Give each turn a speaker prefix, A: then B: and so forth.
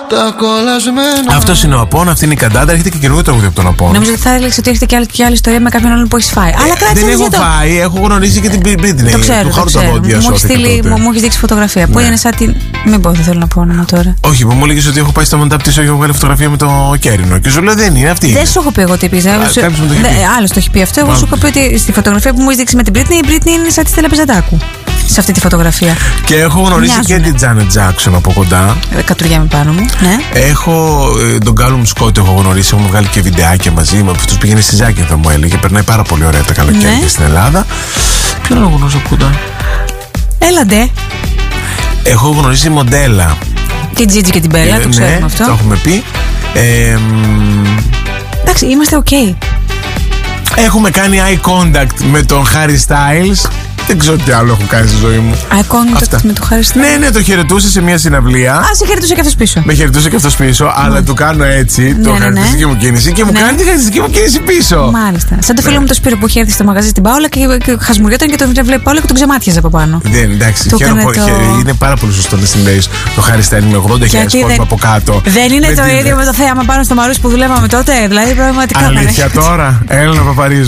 A: τα κολλασμένα.
B: Αυτός είναι ο Απόν, αυτή είναι η Καντάντα. Έρχεται και καινούργιο τραγούδι από τον Απόν.
C: Νομίζω ότι θα έλεγε ότι έχετε και άλλη ιστορία με κάποιον άλλον που έχει φάει. Αλλά κράτησε.
B: Δεν έχω φάει, έχω γνωρίσει και την Britney.
C: Το ξέρω. Μου έχει δείξει φωτογραφία που είναι σαν την. Μην πω, δεν θέλω να πω όνομα τώρα.
B: Όχι, που μου έλεγε ότι έχω πάει στο Μοντάπ τη, έχω βγάλει φωτογραφία με το Κέρινο. Και σου λέω δεν είναι αυτή.
C: Δεν σου έχω πει εγώ τι πει. Άλλο το έχει πει αυτό. Εγώ σου έχω πει ότι στη φωτογραφία που μου έχει δείξει με την Britney, η Britney είναι σαν τη Στέλλα Πεζαντάκου. Σε αυτή τη φωτογραφία.
B: Και έχω γνωρίσει και την Janet Jackson από κοντά.
C: Κατουργιάμαι πάνω μου. Ναι.
B: Έχω τον Callum Scott, έχω γνωρίσει. Έχουμε βγάλει και βιντεάκια μαζί με αυτού. Πήγαινε στη Ζάκυνθα, μου έλεγε. Περνάει πάρα πολύ ωραία τα καλοκαίρια στην Ελλάδα. Ποιον έχω γνωρίσει από κοντά.
C: Έλαντε.
B: Έχω γνωρίσει μοντέλα.
C: Την Gigi και την Bella, το ξέρουμε αυτό.
B: Το έχουμε πει.
C: Εντάξει, είμαστε ok.
B: Έχουμε κάνει eye contact με τον Harry Styles. Δεν ξέρω τι άλλο έχω κάνει στη ζωή μου.
C: Eye contact με τον Harry Styles.
B: Ναι, το χαιρετούσε σε μια συναυλία.
C: Α, σε χαιρετούσε και αυτό πίσω.
B: Με χαιρετούσε και αυτό πίσω, αλλά του κάνω έτσι, το χαρακτηριστική μου κίνηση και μου κάνει τη χαρακτηριστική μου κίνηση πίσω.
C: Μάλιστα. Σαν το φίλο μου το Σπύρο που είχε έρθει στο μαγαζί στην Πάολα και χασμουριόταν και τον βλέπει Πάολα και τον ξεμάτιαζε από πάνω.
B: Δεν, εντάξει, είναι πάρα πολύ σωστό να συνδέεις το Harry Styles με 80.000 κόσμο από κάτω.
C: Δεν είναι το ίδιο με το θέαμα πάνω στο Μαρούσι που δουλεύαμε τότε, δηλαδή πραγματικά.
B: Αλήθεια τώρα, Έλληνα Παπαρίζου.